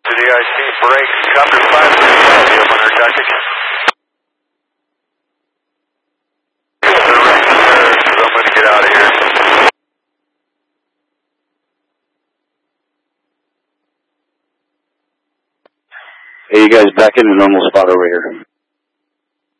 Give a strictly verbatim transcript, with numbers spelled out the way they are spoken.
To the I C brakes, copter five thirty-five, you have under tactic. I'm going to get out of here. Hey, you guys back in the normal spot over here.